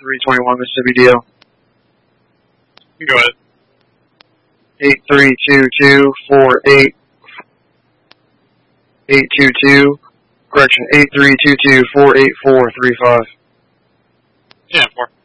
321 Mississippi DL. Go ahead. 83224822, correction, 8322484435. 10-4.